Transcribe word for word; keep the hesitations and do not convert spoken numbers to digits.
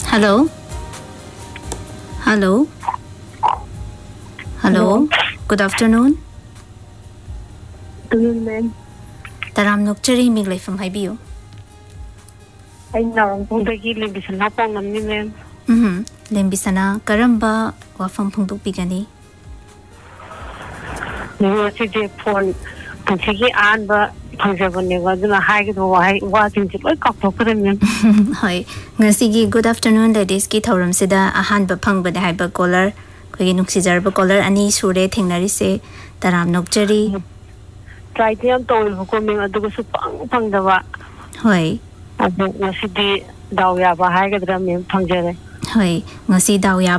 Hello? Hello? Hello? Good afternoon. Good evening. Taram nokchari mig lai from Haibiu. I know Pungdagi Limbisana Pongam ma'am. Mhm. Lembisana karamba wafam pungduk bigani. University phone Punsigi Anba Punjabani the high watching to look up for them. Hi. Ngasigi good afternoon ladies ki thoram sida ahan ba phang ba dai ba caller. Kogi nuksijar ba caller ani sure thingnari se taram nokchari. Try to am told coming at the Supang Pangdava. Hoi. City Dawya Bahagam Pangere. Hoi. Ngasi daw ya